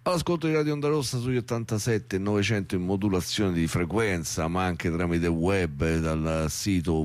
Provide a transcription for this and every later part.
All'ascolto di Radio Onda Rossa sugli 87 900 in modulazione di frequenza, ma anche tramite web dal sito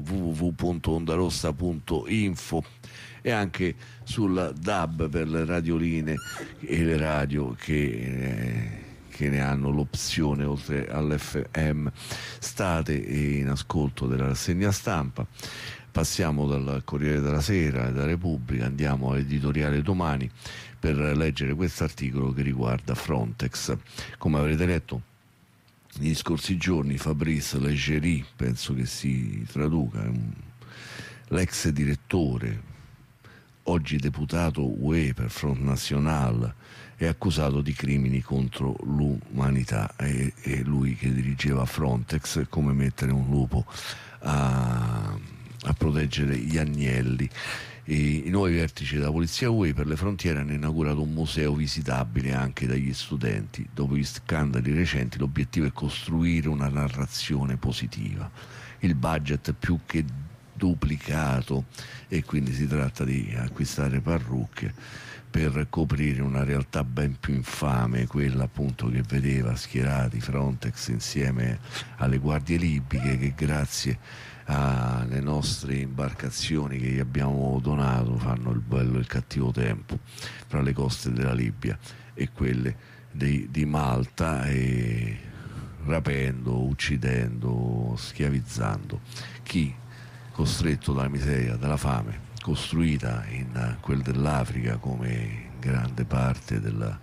www.ondarossa.info e anche sul DAB per le radioline e le radio che ne hanno l'opzione oltre all'FM. State in ascolto della rassegna stampa. Passiamo dal Corriere della Sera e da Repubblica, andiamo all'editoriale Domani per leggere questo articolo che riguarda Frontex. Come avrete letto negli scorsi giorni, Fabrice Leggeri, penso che si traduca, l'ex direttore, oggi deputato UE per Front National, è accusato di crimini contro l'umanità. È lui che dirigeva Frontex, come mettere un lupo a proteggere gli agnelli. I nuovi vertici della Polizia UE per le frontiere hanno inaugurato un museo visitabile anche dagli studenti. Dopo gli scandali recenti, l'obiettivo è costruire una narrazione positiva. Il budget più che duplicato, e quindi si tratta di acquistare parrucche per coprire una realtà ben più infame, quella appunto che vedeva schierati Frontex insieme alle guardie libiche, che grazie alle nostre imbarcazioni che gli abbiamo donato fanno il bello e il cattivo tempo fra le coste della Libia e quelle di Malta, e rapendo, uccidendo, schiavizzando chi costretto dalla miseria, dalla fame costruita in quel dell'Africa, come in grande parte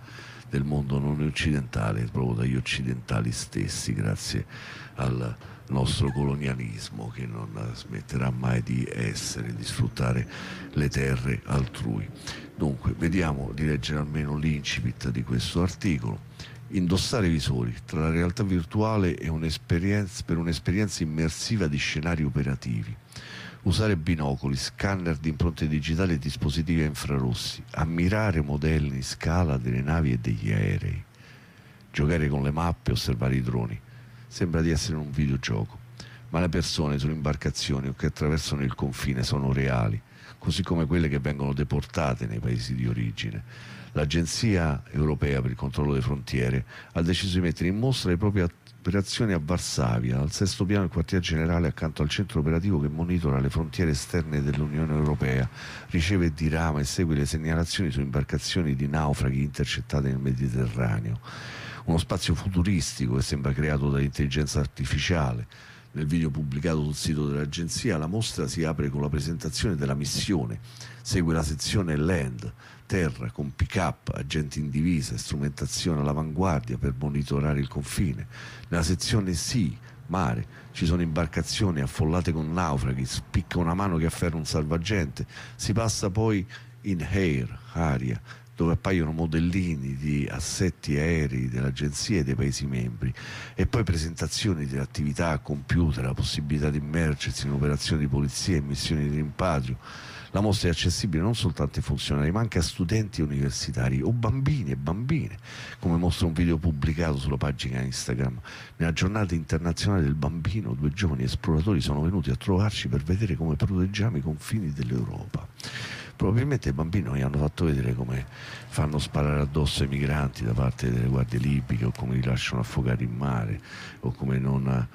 del mondo non occidentale, proprio dagli occidentali stessi, grazie al nostro colonialismo che non smetterà mai di essere, di sfruttare le terre altrui. Dunque, vediamo di leggere almeno l'incipit di questo articolo. Indossare visori tra la realtà virtuale e per un'esperienza immersiva di scenari operativi. Usare binocoli, scanner di impronte digitali e dispositivi a infrarossi. Ammirare modelli in scala delle navi e degli aerei. Giocare con le mappe e osservare i droni. Sembra di essere in un videogioco, ma le persone sulle imbarcazioni o che attraversano il confine sono reali, così come quelle che vengono deportate nei paesi di origine. L'Agenzia Europea per il Controllo delle Frontiere ha deciso di mettere in mostra le proprie operazioni a Varsavia, al sesto piano del quartier generale accanto al centro operativo che monitora le frontiere esterne dell'Unione Europea, riceve e dirama e segue le segnalazioni su imbarcazioni di naufraghi intercettate nel Mediterraneo. Uno spazio futuristico che sembra creato dall'intelligenza artificiale. Nel video pubblicato sul sito dell'agenzia, la mostra si apre con la presentazione della missione. Segue la sezione Land, terra, con pick-up, agenti in divisa e strumentazione all'avanguardia per monitorare il confine. Nella sezione Sea, mare, ci sono imbarcazioni affollate con naufraghi, spicca una mano che afferra un salvagente. Si passa poi in air, aria, dove appaiono modellini di assetti aerei dell'agenzia e dei Paesi membri, e poi presentazioni di attività a computer, la possibilità di immergersi in operazioni di polizia e missioni di rimpatrio. La mostra è accessibile non soltanto ai funzionari, ma anche a studenti universitari o bambini e bambine, come mostra un video pubblicato sulla pagina Instagram. Nella giornata internazionale del bambino, 2 giovani esploratori sono venuti a trovarci per vedere come proteggiamo i confini dell'Europa. Probabilmente i bambini non gli hanno fatto vedere come fanno sparare addosso ai migranti da parte delle guardie libiche, o come li lasciano affogare in mare, o come non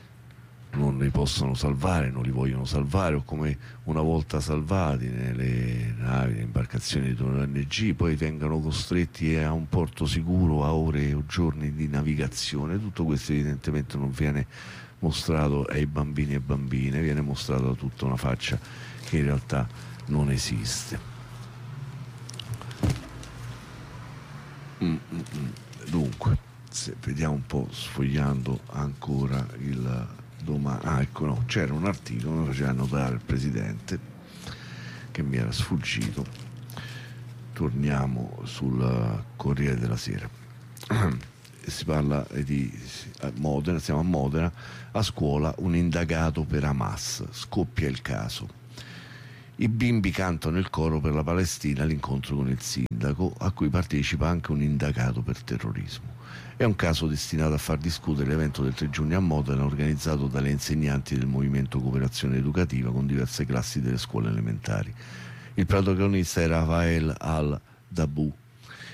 li possono salvare, non li vogliono salvare, o come una volta salvati nelle navi, nelle imbarcazioni dell'ONG, poi vengano costretti a un porto sicuro a ore o giorni di navigazione. Tutto questo evidentemente non viene mostrato ai bambini e bambine, viene mostrata tutta una faccia che in realtà non esiste. Dunque, se vediamo un po', sfogliando ancora il Domani. Ecco, no, c'era un articolo, mi faceva notare il presidente, che mi era sfuggito. Torniamo sul Corriere della Sera. Si parla di Modena, siamo a Modena. A scuola un indagato per Hamas, scoppia il caso. I bimbi cantano il coro per la Palestina all'incontro con il sindaco, a cui partecipa anche un indagato per terrorismo. È un caso destinato a far discutere l'evento del 3 giugno a Modena, organizzato dalle insegnanti del Movimento Cooperazione Educativa con diverse classi delle scuole elementari. Il protagonista è Rafael Al-Dabu,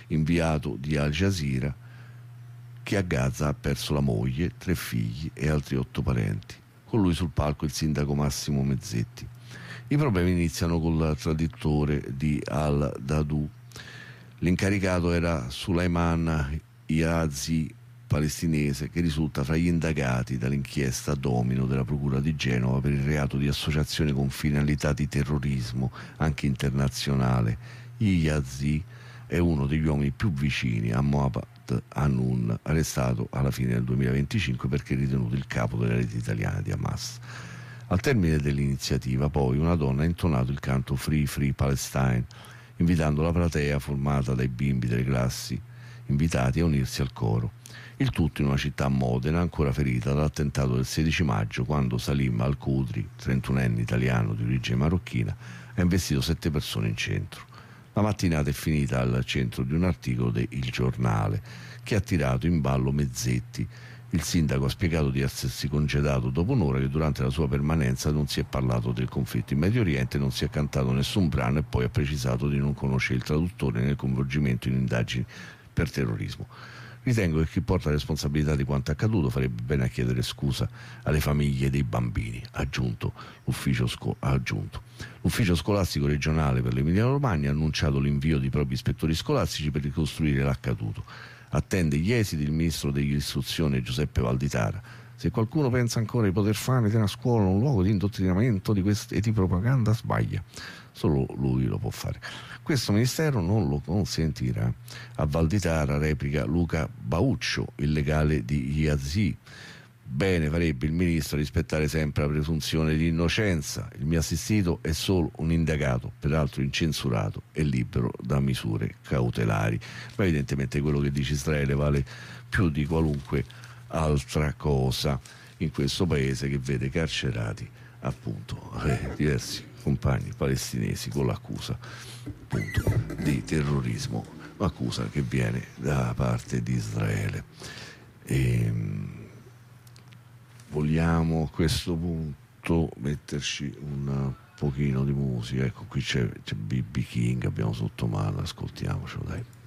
inviato di Al Jazeera, che a Gaza ha perso la moglie, 3 figli e altri 8 parenti. Con lui sul palco il sindaco Massimo Mezzetti. I problemi iniziano col traditore di Al-Dadou. L'incaricato era Sulaiman Iazi, palestinese, che risulta fra gli indagati dall'inchiesta a domino della Procura di Genova per il reato di associazione con finalità di terrorismo anche internazionale. Iazi è uno degli uomini più vicini a Mohamed Hanun, arrestato alla fine del 2025 perché ritenuto il capo della rete italiana di Hamas. Al termine dell'iniziativa, poi, una donna ha intonato il canto Free Free Palestine, invitando la platea formata dai bimbi delle classi invitati a unirsi al coro. Il tutto in una città, Modena, ancora ferita dall'attentato del 16 maggio, quando Salim Al-Qudri, 31enne italiano di origine marocchina, ha investito 7 persone in centro. La mattinata è finita al centro di un articolo de Il Giornale, che ha tirato in ballo Mezzetti. Il sindaco ha spiegato di essersi congedato dopo un'ora, che durante la sua permanenza non si è parlato del conflitto in Medio Oriente, non si è cantato nessun brano, e poi ha precisato di non conoscere il traduttore nel coinvolgimento in indagini per terrorismo. Ritengo che chi porta la responsabilità di quanto accaduto farebbe bene a chiedere scusa alle famiglie dei bambini, ha aggiunto l'ufficio scolastico regionale per l'Emilia-Romagna ha annunciato l'invio di propri ispettori scolastici per ricostruire l'accaduto. Attende gli esiti il ministro dell'istruzione Giuseppe Valditara. Se qualcuno pensa ancora di poter fare della scuola un luogo di indottrinamento e di propaganda, sbaglia. Solo lui lo può fare. Questo ministero non lo consentirà. A Valditara replica Luca Bauccio, il legale di Iazi. Bene farebbe il ministro a rispettare sempre la presunzione di innocenza. Il mio assistito è solo un indagato, peraltro incensurato e libero da misure cautelari. Ma evidentemente quello che dice Israele vale più di qualunque altra cosa in questo paese, che vede carcerati appunto diversi compagni palestinesi con l'accusa appunto di terrorismo, accusa che viene da parte di Israele. Vogliamo a questo punto metterci un pochino di musica. Ecco, qui c'è B.B. King, abbiamo sotto mano, ascoltiamocelo, dai.